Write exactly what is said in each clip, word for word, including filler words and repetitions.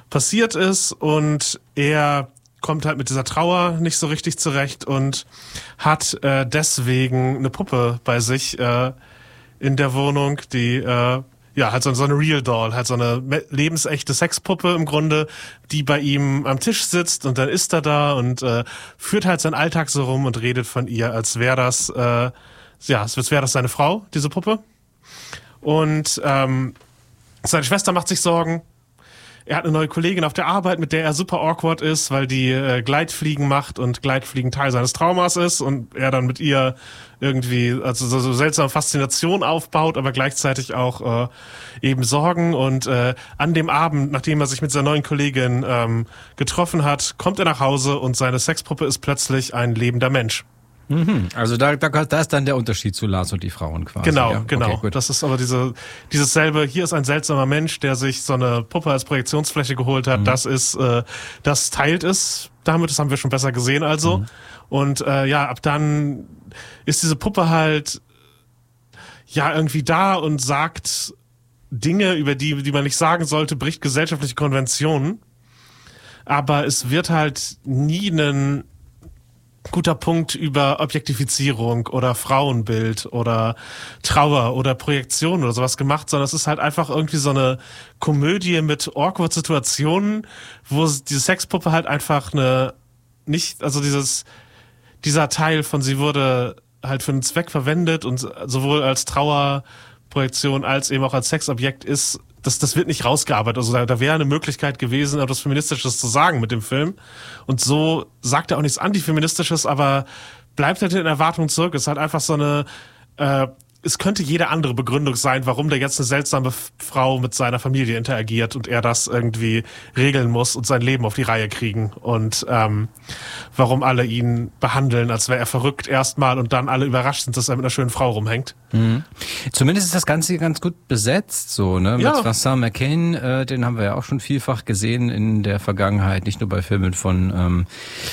passiert ist, und er kommt halt mit dieser Trauer nicht so richtig zurecht und hat äh, deswegen eine Puppe bei sich äh, in der Wohnung, die äh, ja halt so, so eine Real Doll, halt so eine lebensechte Sexpuppe im Grunde, die bei ihm am Tisch sitzt, und dann ist er da und äh, führt halt seinen Alltag so rum und redet von ihr, als wäre das äh, ja, als wäre das seine Frau, diese Puppe. Und ähm, seine Schwester macht sich Sorgen. Er hat eine neue Kollegin auf der Arbeit, mit der er super awkward ist, weil die äh, Gleitfliegen macht und Gleitfliegen Teil seines Traumas ist, und er dann mit ihr irgendwie also so, so seltsame Faszination aufbaut, aber gleichzeitig auch äh, eben Sorgen. Und äh, an dem Abend, nachdem er sich mit seiner neuen Kollegin ähm, getroffen hat, kommt er nach Hause und seine Sexpuppe ist plötzlich ein lebender Mensch. Mhm. Also da, da, da ist dann der Unterschied zu Lars und die Frauen quasi. Genau, ja? genau. Okay, das ist aber diese dieses selbe, hier ist ein seltsamer Mensch, der sich so eine Puppe als Projektionsfläche geholt hat. Mhm. Das ist, äh, das teilt es damit, das haben wir schon besser gesehen also. Mhm. Und äh, ja, ab dann ist diese Puppe halt ja irgendwie da und sagt Dinge, über die, die man nicht sagen sollte, bricht gesellschaftliche Konventionen. Aber es wird halt nie ein guter Punkt über Objektifizierung oder Frauenbild oder Trauer oder Projektion oder sowas gemacht, sondern es ist halt einfach irgendwie so eine Komödie mit awkward Situationen, wo diese Sexpuppe halt einfach eine nicht, also dieses dieser Teil von sie wurde halt für einen Zweck verwendet und sowohl als Trauerprojektion als eben auch als Sexobjekt ist, das, das wird nicht rausgearbeitet. Also da, da wäre eine Möglichkeit gewesen, etwas Feministisches zu sagen mit dem Film. Und so sagt er auch nichts Antifeministisches, aber bleibt halt in den Erwartungen zurück. Es ist halt einfach so eine, äh, es könnte jede andere Begründung sein, warum da jetzt eine seltsame Frau mit seiner Familie interagiert und er das irgendwie regeln muss und sein Leben auf die Reihe kriegen. Und ähm, warum alle ihn behandeln, als wäre er verrückt erstmal und dann alle überrascht sind, dass er mit einer schönen Frau rumhängt. Mhm. Zumindest ist das Ganze ganz gut besetzt, so, ne? Mit ja. Vincent McCain, äh, den haben wir ja auch schon vielfach gesehen in der Vergangenheit, nicht nur bei Filmen von ähm,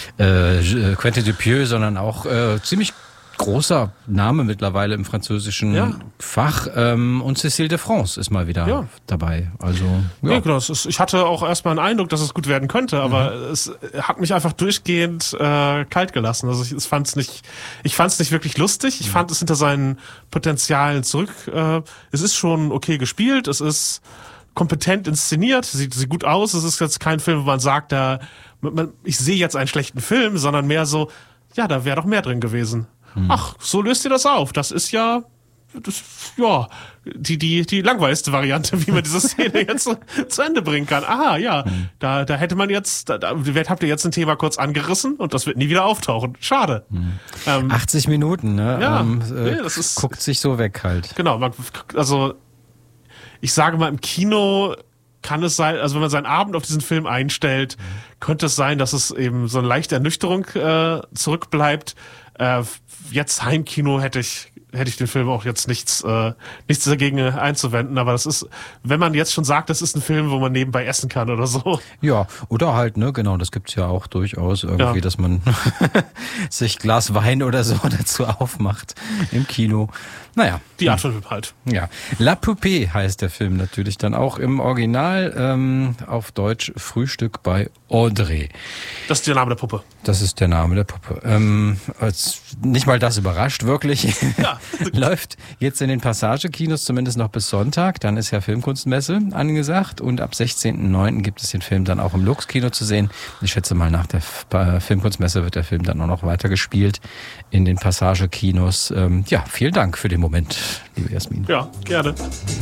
äh, Quentin Dupieux, sondern auch äh, ziemlich großer Name mittlerweile im französischen ja. Fach. Ähm, und Cécile de France ist mal wieder ja. dabei. Also, ja. ja genau. Ist, ich hatte auch erstmal einen Eindruck, dass es gut werden könnte, aber mhm. es hat mich einfach durchgehend äh, kalt gelassen. Also ich, ich fand es nicht, ich fand es nicht wirklich lustig. Ich mhm. fand es hinter seinen Potenzialen zurück. Äh, es ist schon okay gespielt. Es ist kompetent inszeniert. Sieht, sieht gut aus. Es ist jetzt kein Film, wo man sagt, da, man, ich sehe jetzt einen schlechten Film, sondern mehr so, ja, da wäre doch mehr drin gewesen. Ach, so löst ihr das auf. Das ist ja, das, ja, die, die, die langweiligste Variante, wie man diese Szene jetzt zu, zu Ende bringen kann. Aha, ja, mhm. da, da hätte man jetzt, da, da habt ihr jetzt ein Thema kurz angerissen und das wird nie wieder auftauchen. Schade. Mhm. Ähm, achtzig Minuten, ne? Ja, ähm, äh, nee, das ist, guckt sich so weg halt. Genau, man, also, ich sage mal, im Kino kann es sein, also wenn man seinen Abend auf diesen Film einstellt, mhm. könnte es sein, dass es eben so eine leichte Ernüchterung äh, zurückbleibt. Äh, jetzt Heimkino hätte ich hätte ich den Film auch jetzt nichts äh, nichts dagegen einzuwenden, aber das ist, wenn man jetzt schon sagt, das ist ein Film, wo man nebenbei essen kann oder so. Ja, oder halt, ne, genau, das gibt's ja auch durchaus irgendwie, ja. dass man sich Glas Wein oder so dazu aufmacht im Kino. Naja. Die Art von Film halt. Ja. La Poupée heißt der Film natürlich dann auch im Original, ähm, auf Deutsch Frühstück bei Audrey. Das ist der Name der Puppe. Das ist der Name der Puppe. Ähm, als, nicht mal das überrascht, wirklich. Ja. Läuft jetzt in den Passagekinos zumindest noch bis Sonntag. Dann ist ja Filmkunstmesse angesagt und ab sechzehnten neunten gibt es den Film dann auch im Lux-Kino zu sehen. Ich schätze mal, nach der Filmkunstmesse wird der Film dann auch noch weiter gespielt in den Passagekinos. Ähm, ja, vielen Dank für den Moment, liebe Jasmin. Ja, gerne.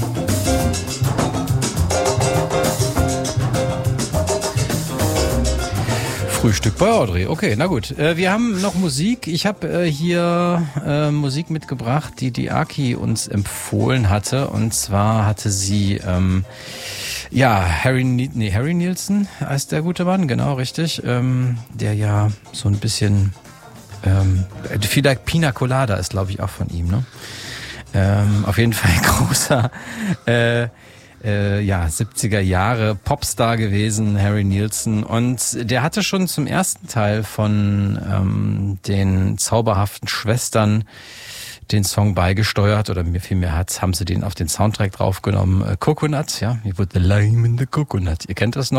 Frühstück bei Audrey. Okay, na gut. Äh, wir haben noch Musik. Ich habe äh, hier äh, Musik mitgebracht, die die Aki uns empfohlen hatte. Und zwar hatte sie ähm, ja Harry, nee, Harry Nilsson heißt der gute Mann, genau richtig, ähm, der ja so ein bisschen ähm, vielleicht Pina Colada ist, glaube ich, auch von ihm, ne? Ähm, auf jeden Fall großer äh, äh, ja, siebziger Jahre Popstar gewesen, Harry Nilsson. Und der hatte schon zum ersten Teil von ähm, den zauberhaften Schwestern den Song beigesteuert, oder vielmehr hat, haben sie den auf den Soundtrack draufgenommen. Äh, Coconut, ja, he put the lime in the coconut. Ihr kennt das noch?